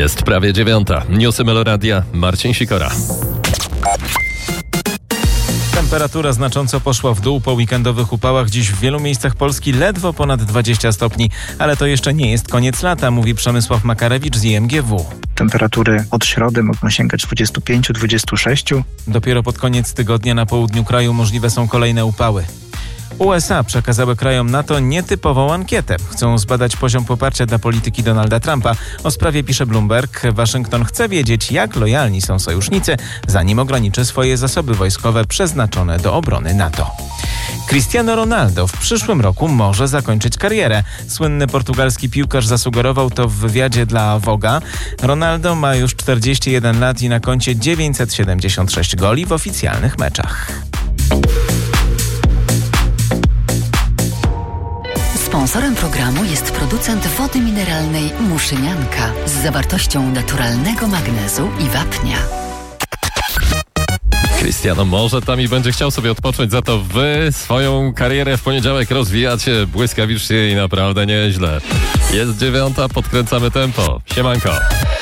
Jest prawie 9:00. Newsy Meloradia, Marcin Sikora. Temperatura znacząco poszła w dół po weekendowych upałach. Dziś w wielu miejscach Polski ledwo ponad 20 stopni. Ale to jeszcze nie jest koniec lata, mówi Przemysław Makarewicz z IMGW. Temperatury od środy mogą sięgać 25-26. Dopiero pod koniec tygodnia na południu kraju możliwe są kolejne upały. USA przekazały krajom NATO nietypową ankietę. Chcą zbadać poziom poparcia dla polityki Donalda Trumpa. O sprawie pisze Bloomberg. Waszyngton chce wiedzieć, jak lojalni są sojusznicy, zanim ograniczy swoje zasoby wojskowe przeznaczone do obrony NATO. Cristiano Ronaldo w przyszłym roku może zakończyć karierę. Słynny portugalski piłkarz zasugerował to w wywiadzie dla Vogue'a. Ronaldo ma już 41 lat i na koncie 976 goli w oficjalnych meczach. Sponsorem programu jest producent wody mineralnej Muszynianka z zawartością naturalnego magnezu i wapnia. Cristiano może tam i będzie chciał sobie odpocząć, za to wy swoją karierę w poniedziałek rozwijacie błyskawicznie i naprawdę nieźle. Jest 9:00, podkręcamy tempo. Siemanko.